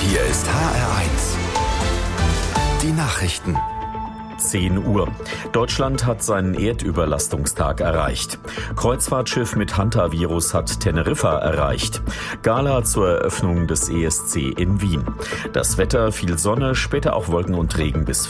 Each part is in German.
Hier ist HR1. Die Nachrichten. 10 Uhr. Deutschland hat seinen Erdüberlastungstag erreicht. Kreuzfahrtschiff mit Hantavirus hat Teneriffa erreicht. Gala zur Eröffnung des ESC in Wien. Das Wetter, viel Sonne, später auch Wolken und Regen bis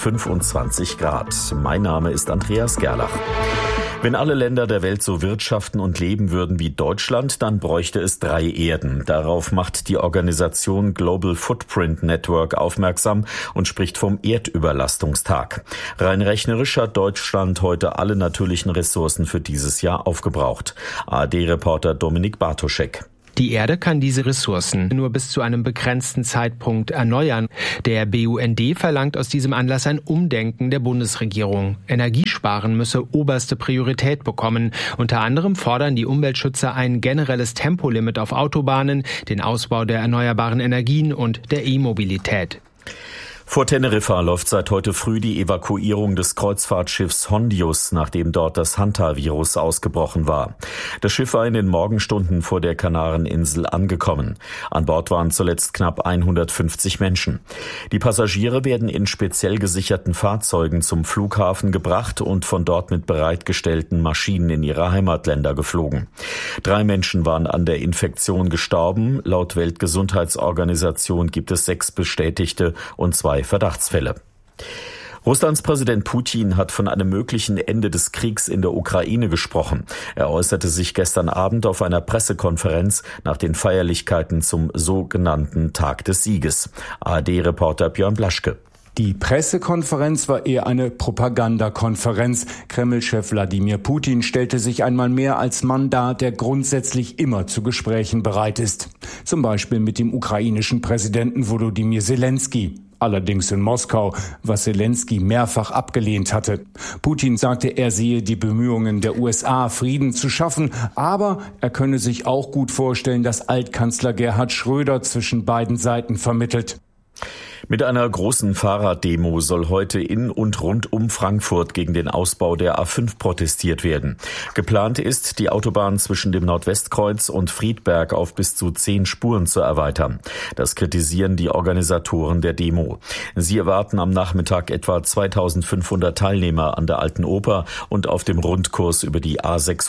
25 Grad. Mein Name ist Andreas Gerlach. Wenn alle Länder der Welt so wirtschaften und leben würden wie Deutschland, dann bräuchte es 3 Erden. Darauf macht die Organisation Global Footprint Network aufmerksam und spricht vom Erdüberlastungstag. Rein rechnerisch hat Deutschland heute alle natürlichen Ressourcen für dieses Jahr aufgebraucht. ARD-Reporter Dominik Bartoschek. Die Erde kann diese Ressourcen nur bis zu einem begrenzten Zeitpunkt erneuern. Der BUND verlangt aus diesem Anlass ein Umdenken der Bundesregierung. Energiesparen müsse oberste Priorität bekommen. Unter anderem fordern die Umweltschützer ein generelles Tempolimit auf Autobahnen, den Ausbau der erneuerbaren Energien und der E-Mobilität. Vor Teneriffa läuft seit heute früh die Evakuierung des Kreuzfahrtschiffs Hondius, nachdem dort das Hantavirus ausgebrochen war. Das Schiff war in den Morgenstunden vor der Kanareninsel angekommen. An Bord waren zuletzt knapp 150 Menschen. Die Passagiere werden in speziell gesicherten Fahrzeugen zum Flughafen gebracht und von dort mit bereitgestellten Maschinen in ihre Heimatländer geflogen. 3 Menschen waren an der Infektion gestorben. Laut Weltgesundheitsorganisation gibt es 6 bestätigte und 2 Verdachtsfälle. Russlands Präsident Putin hat von einem möglichen Ende des Kriegs in der Ukraine gesprochen. Er äußerte sich gestern Abend auf einer Pressekonferenz nach den Feierlichkeiten zum sogenannten Tag des Sieges. ARD-Reporter Björn Blaschke. Die Pressekonferenz war eher eine Propagandakonferenz. Kreml-Chef Wladimir Putin stellte sich einmal mehr als Mann dar, der grundsätzlich immer zu Gesprächen bereit ist. Zum Beispiel mit dem ukrainischen Präsidenten Volodymyr Zelensky. Allerdings in Moskau, was Zelensky mehrfach abgelehnt hatte. Putin sagte, er sehe die Bemühungen der USA, Frieden zu schaffen, aber er könne sich auch gut vorstellen, dass Altkanzler Gerhard Schröder zwischen beiden Seiten vermittelt. Mit einer großen Fahrraddemo soll heute in und rund um Frankfurt gegen den Ausbau der A5 protestiert werden. Geplant ist, die Autobahn zwischen dem Nordwestkreuz und Friedberg auf bis zu 10 Spuren zu erweitern. Das kritisieren die Organisatoren der Demo. Sie erwarten am Nachmittag etwa 2500 Teilnehmer an der Alten Oper und auf dem Rundkurs über die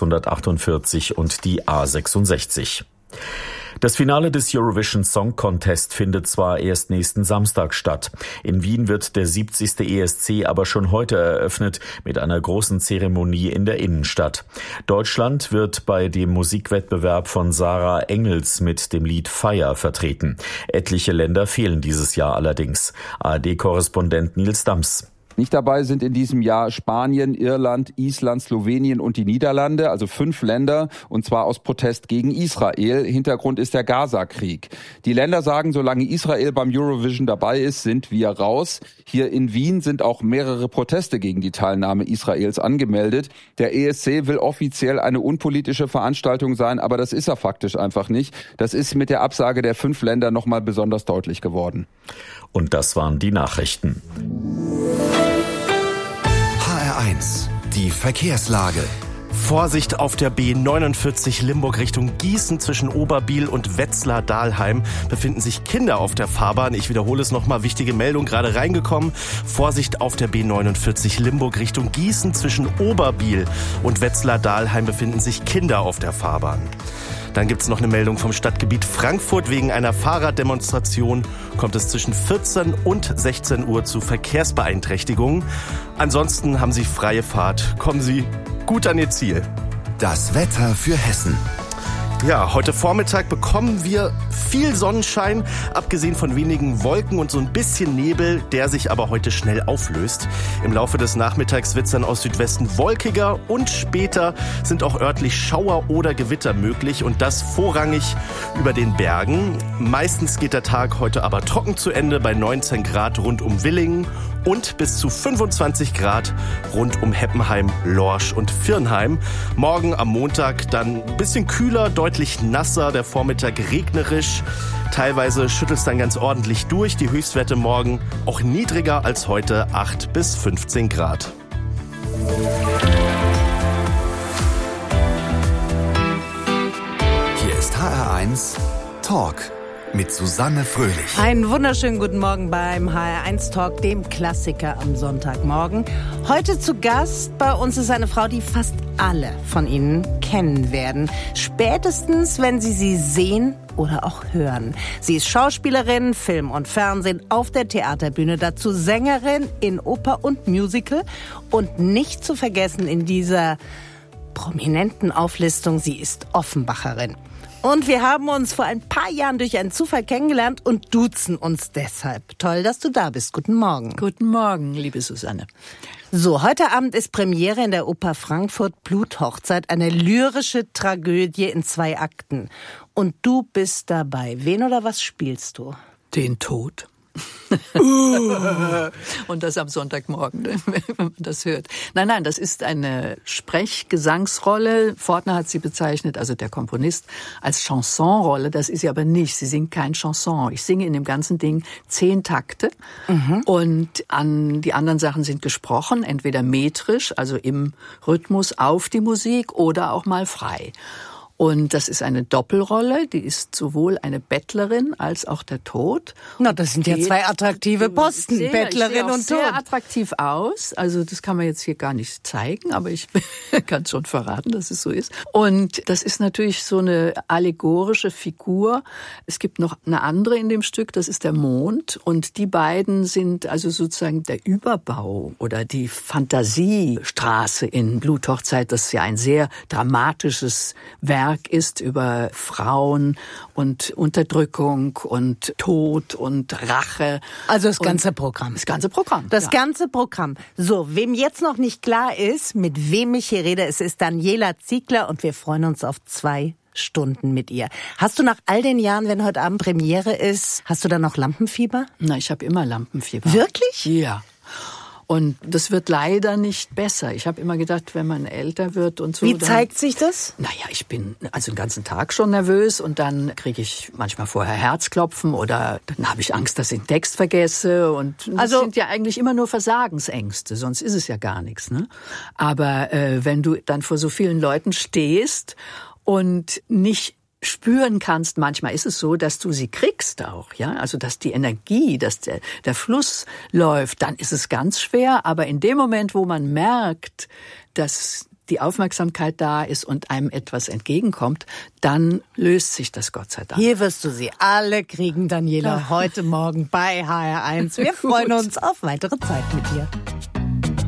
A648 und die A66. Das Finale des Eurovision Song Contest findet zwar erst nächsten Samstag statt. In Wien wird der 70. ESC aber schon heute eröffnet mit einer großen Zeremonie in der Innenstadt. Deutschland wird bei dem Musikwettbewerb von Sarah Engels mit dem Lied Fire vertreten. Etliche Länder fehlen dieses Jahr allerdings. ARD-Korrespondent Nils Dams. Nicht dabei sind in diesem Jahr Spanien, Irland, Island, Slowenien und die Niederlande, also 5 Länder, und zwar aus Protest gegen Israel. Hintergrund ist der Gaza-Krieg. Die Länder sagen, solange Israel beim Eurovision dabei ist, sind wir raus. Hier in Wien sind auch mehrere Proteste gegen die Teilnahme Israels angemeldet. Der ESC will offiziell eine unpolitische Veranstaltung sein, aber das ist er faktisch einfach nicht. Das ist mit der Absage der 5 Länder nochmal besonders deutlich geworden. Und das waren die Nachrichten. HR1, die Verkehrslage. Vorsicht auf der B49 Limburg Richtung Gießen. Zwischen Oberbiel und Wetzlar-Dahlheim befinden sich Kinder auf der Fahrbahn. Ich wiederhole es nochmal, wichtige Meldung gerade reingekommen. Vorsicht auf der B49 Limburg Richtung Gießen. Zwischen Oberbiel und Wetzlar-Dahlheim befinden sich Kinder auf der Fahrbahn. Dann gibt es noch eine Meldung vom Stadtgebiet Frankfurt. Wegen einer Fahrraddemonstration kommt es zwischen 14 und 16 Uhr zu Verkehrsbeeinträchtigungen. Ansonsten haben Sie freie Fahrt. Kommen Sie gut an Ihr Ziel. Das Wetter für Hessen. Ja, heute Vormittag bekommen wir viel Sonnenschein, abgesehen von wenigen Wolken und so ein bisschen Nebel, der sich aber heute schnell auflöst. Im Laufe des Nachmittags wird es dann aus Südwesten wolkiger und später sind auch örtlich Schauer oder Gewitter möglich und das vorrangig über den Bergen. Meistens geht der Tag heute aber trocken zu Ende bei 19 Grad rund um Willingen und bis zu 25 Grad rund um Heppenheim, Lorsch und Virnheim. Morgen am Montag dann ein bisschen kühler, deutlich nasser, der Vormittag regnerisch. Teilweise schüttelt es dann ganz ordentlich durch. Die Höchstwerte morgen auch niedriger als heute, 8 bis 15 Grad. Hier ist HR1 Talk. mit Susanne Fröhlich. Einen wunderschönen guten Morgen beim HR1 Talk, dem Klassiker am Sonntagmorgen. Heute zu Gast bei uns ist eine Frau, die fast alle von Ihnen kennen werden. Spätestens, wenn Sie sie sehen oder auch hören. Sie ist Schauspielerin, Film und Fernsehen, auf der Theaterbühne, dazu Sängerin in Oper und Musical und nicht zu vergessen in dieser prominenten Auflistung, sie ist Offenbacherin. Und wir haben uns vor ein paar Jahren durch einen Zufall kennengelernt und duzen uns deshalb. Toll, dass du da bist. Guten Morgen. Guten Morgen, liebe Susanne. So, heute Abend ist Premiere in der Oper Frankfurt Bluthochzeit, eine lyrische Tragödie in 2 Akten. Und du bist dabei. Wen oder was spielst du? Den Tod. Und das am Sonntagmorgen, wenn man das hört. Nein, das ist eine Sprechgesangsrolle. Fortner hat sie bezeichnet, also der Komponist, als Chansonrolle. Das ist sie aber nicht. Sie singt kein Chanson. Ich singe in dem ganzen Ding 10 Takte. Und die anderen Sachen sind gesprochen, entweder metrisch, also im Rhythmus auf die Musik, oder auch mal frei. Und das ist eine Doppelrolle, die ist sowohl eine Bettlerin als auch der Tod. Na, das sind ja 2 attraktive Posten, Bettlerin und Tod. Sehr attraktiv aus, also das kann man jetzt hier gar nicht zeigen, aber ich kann schon verraten, dass es so ist. Und das ist natürlich so eine allegorische Figur. Es gibt noch eine andere in dem Stück, das ist der Mond. Und die beiden sind also sozusagen der Überbau oder die Fantasiestraße in Bluthochzeit, das ja ein sehr dramatisches Werk ist über Frauen und Unterdrückung und Tod und Rache. Also das ganze Programm. Das ganze Programm. Das ganze Programm. So, wem jetzt noch nicht klar ist, mit wem ich hier rede, es ist Daniela Ziegler und wir freuen uns auf 2 Stunden mit ihr. Hast du nach all den Jahren, wenn heute Abend Premiere ist, hast du da noch Lampenfieber? Na, ich habe immer Lampenfieber. Wirklich? Ja. Und das wird leider nicht besser. Ich habe immer gedacht, wenn man älter wird und so. Wie zeigt sich das? Naja, ich bin also den ganzen Tag schon nervös und dann kriege ich manchmal vorher Herzklopfen oder dann habe ich Angst, dass ich den Text vergesse. Und das sind ja eigentlich immer nur Versagensängste, sonst ist es ja gar nichts. Ne? Aber wenn du dann vor so vielen Leuten stehst und nicht spüren kannst, manchmal ist es so, dass du sie kriegst auch, ja, also dass die Energie, dass der Fluss läuft, dann ist es ganz schwer, aber in dem Moment, wo man merkt, dass die Aufmerksamkeit da ist und einem etwas entgegenkommt, dann löst sich das Gott sei Dank. Hier wirst du sie alle kriegen, Daniela, heute Morgen bei HR1. Wir freuen uns auf weitere Zeit mit dir.